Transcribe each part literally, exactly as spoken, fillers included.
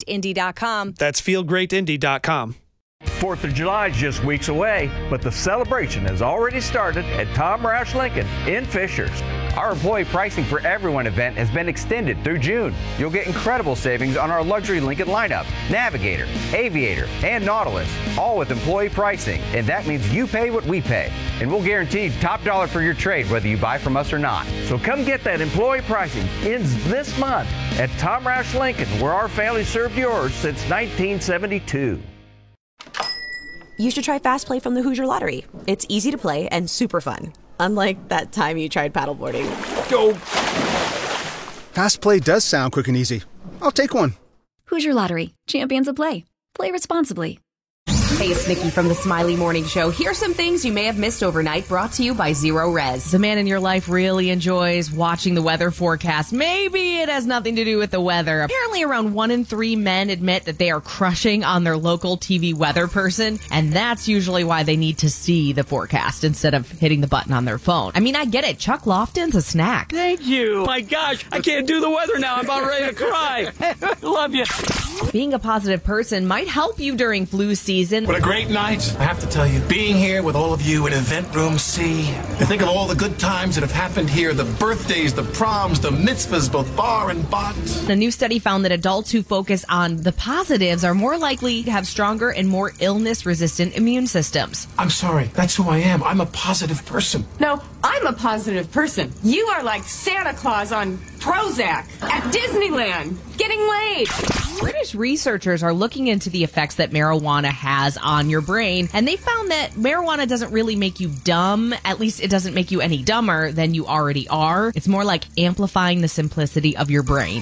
indy dot com. That's feel great indy dot com. Fourth of July is just weeks away, but the celebration has already started at Tom Roush Lincoln in Fishers. Our employee pricing for everyone event has been extended through June. You'll get incredible savings on our luxury Lincoln lineup, Navigator, Aviator, and Nautilus, all with employee pricing. And that means you pay what we pay. And we'll guarantee top dollar for your trade whether you buy from us or not. So come get that employee pricing. Ends this month at Tom Roush Lincoln, where our family served yours since nineteen seventy-two. You should try Fast Play from the Hoosier Lottery. It's easy to play and super fun. Unlike that time you tried paddleboarding. Go! Fast Play does sound quick and easy. I'll take one. Hoosier Lottery. Champions of play. Play responsibly. Hey, it's Nikki from the Smiley Morning Show. Here's some things you may have missed overnight, brought to you by Zero Res. The man in your life really enjoys watching the weather forecast. Maybe it has nothing to do with the weather. Apparently, around one in three men admit that they are crushing on their local T V weather person, and that's usually why they need to see the forecast instead of hitting the button on their phone. I mean, I get it. Chuck Lofton's a snack. Thank you. My gosh, I can't do the weather now. I'm about ready to cry. Love you. Being a positive person might help you during flu season. What a great night, I have to tell you. Being here with all of you in Event Room C. I think of all the good times that have happened here, the birthdays, the proms, the mitzvahs, both bar and bot. A new study found that adults who focus on the positives are more likely to have stronger and more illness-resistant immune systems. I'm sorry, that's who I am. I'm a positive person. No, I'm a positive person. You are like Santa Claus on Prozac at Disneyland, getting laid. British researchers are looking into the effects that marijuana has on your brain, and they found that marijuana doesn't really make you dumb. At least it doesn't make you any dumber than you already are. It's more like amplifying the simplicity of your brain.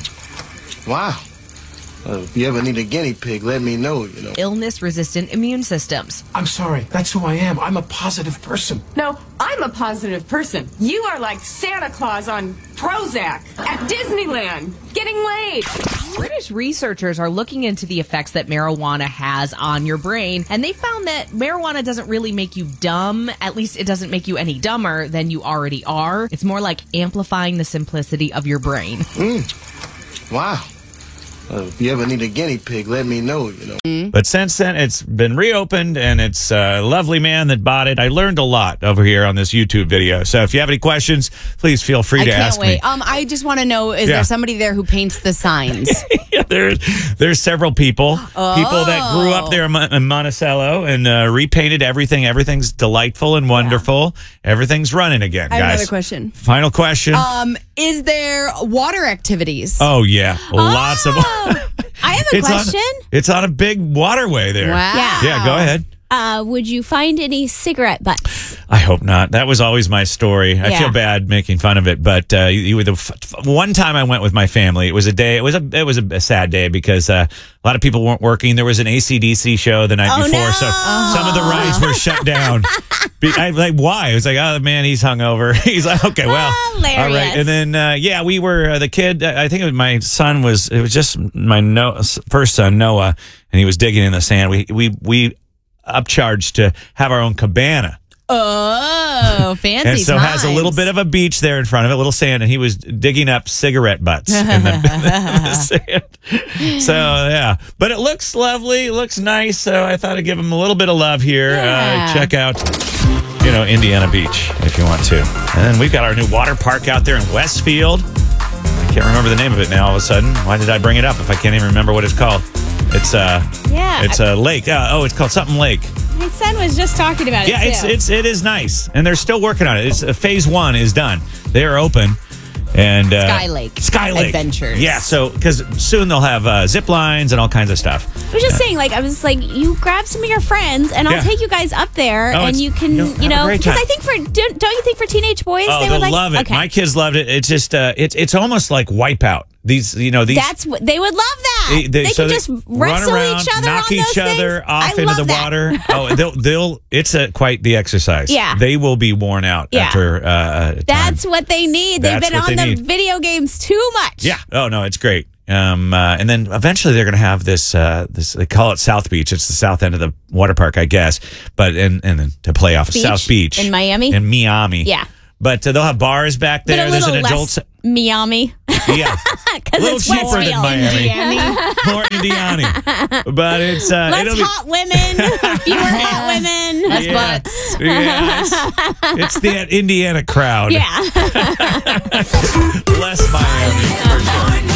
Mm. Wow. Uh, if you ever need a guinea pig, let me know, you know. Illness-resistant immune systems. I'm sorry, that's who I am. I'm a positive person. No, I'm a positive person. You are like Santa Claus on Prozac at Disneyland, getting laid. British researchers are looking into the effects that marijuana has on your brain, and they found that marijuana doesn't really make you dumb. At least it doesn't make you any dumber than you already are. It's more like amplifying the simplicity of your brain. Mm. Wow. Uh, if you ever need a guinea pig, let me know, you know. But since then, it's been reopened, and it's a lovely man that bought it. I learned a lot over here on this YouTube video. So if you have any questions, please feel free I to can't ask wait. me. Um, I just want to know, is Yeah. there somebody there who paints the signs? yeah, there's, there's several people. Oh. People that grew up there in Mon- in Monticello and uh, repainted everything. Everything's delightful and wonderful. Yeah. Everything's running again, I have guys. another question. Final question. Um, is there water activities? oh, yeah. Lots of I have a it's question. On, it's on a big waterway there. Wow. Yeah. Yeah, go ahead. Uh, would you find any cigarette butts? I hope not. That was always my story. I Yeah. feel bad making fun of it, but uh, you, you, the f- one time I went with my family, it was a day. It was a it was a, a sad day because uh, a lot of people weren't working. There was an A C D C show the night Oh, before, no. so Oh. some of the rides were shut down. Be- I, like why? It was like, oh man, he's hungover. He's like, okay, well, Hilarious. all right. And then uh, yeah, we were uh, the kid. I think it was my son was. It was just my no, first son Noah, and he was digging in the sand. We we we. upcharged to have our own cabana. Oh, fancy And so times. has a little bit of a beach there in front of it, a little sand, and he was digging up cigarette butts in the, in the sand. So, yeah. But it looks lovely. It looks nice. So I thought I'd give him a little bit of love here. Yeah. Uh, check out, you know, Indiana Beach if you want to. And then we've got our new water park out there in Westfield. I can't remember the name of it now all of a sudden. Why did I bring it up if I can't even remember what it's called? It's uh, Yeah, it's a lake. Uh, oh, it's called something Lake. My son was just talking about it. Yeah, it's too. it's it is nice, and they're still working on it. It's uh, phase one is done. They are open, and uh, Sky Lake Sky Lake Adventures. Yeah, so because soon they'll have uh, zip lines and all kinds of stuff. I was just saying, like, I was like, you grab some of your friends, and I'll Yeah. take you guys up there, Oh, and it's- you can, you'll you have a know, great because time. I think for don't, don't you think for teenage boys Oh, they they'll would like love it. Okay. My kids loved it. It's just uh, it's it's almost like Wipeout. These you know these. That's what they would love that. They, They, so could they just run wrestle around, each other knock on each those other things. off I into love the that. water. Oh, they'll they'll. It's a quite the exercise. Yeah. They will be worn out Yeah. after. Uh, a time. That's what they need. They've That's been what on they the need. video games too much. Yeah. Oh no, it's great. Um, uh, and then eventually they're going to have this. Uh, this they call it South Beach. It's the south end of the water park, I guess. But and and then to play off of Beach South Beach in Miami? in Miami. Yeah. But uh, they'll have bars back But there. a There's an little adult. less se- Miami. Yeah. Because a little it's cheaper Westfield. than Miami. Indiana. More Indiana. But it's uh, Less it'll be, hot women. Fewer hot women. Less Yeah. butts. Yeah, it's, it's the Indiana crowd. Yeah. Less Miami for sure.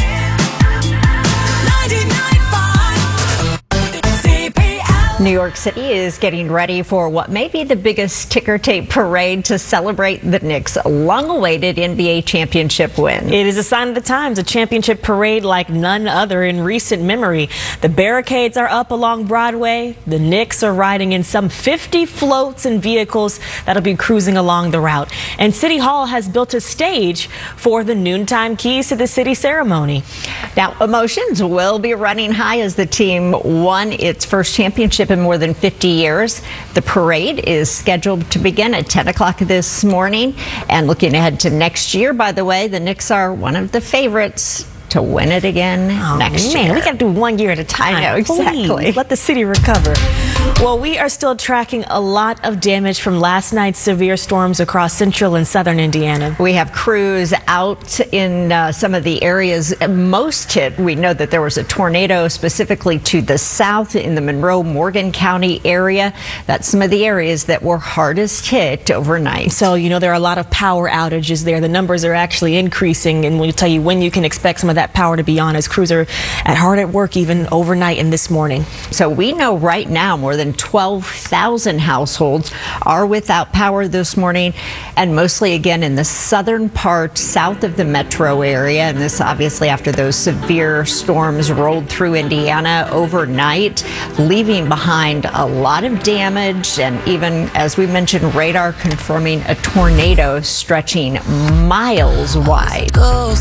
New York City is getting ready for what may be the biggest ticker tape parade to celebrate the Knicks' long-awaited N B A championship win. It is a sign of the times, a championship parade like none other in recent memory. The barricades are up along Broadway. The Knicks are riding in some fifty floats and vehicles that'll be cruising along the route. And City Hall has built a stage for the noontime keys to the city ceremony. Now, emotions will be running high as the team won its first championship in more than fifty years. The parade is scheduled to begin at ten o'clock this morning. And looking ahead to next year, by the way, the Knicks are one of the favorites to win it again oh, next man, year. We got to do one year at a time. I know, exactly. Please, let the city recover. Well, we are still tracking a lot of damage from last night's severe storms across central and southern Indiana. We have crews out in uh, some of the areas most hit. We know that there was a tornado specifically to the south in the Monroe-Morgan County area. That's some of the areas that were hardest hit overnight. So, you know, there are a lot of power outages there. The numbers are actually increasing, and we'll tell you when you can expect some of that power to be on, as crews are at hard at work even overnight and this morning. So we know right now more than twelve thousand households are without power this morning, and mostly again in the southern part south of the metro area. And this obviously after those severe storms rolled through Indiana overnight, leaving behind a lot of damage, and even, as we mentioned, radar confirming a tornado stretching miles wide.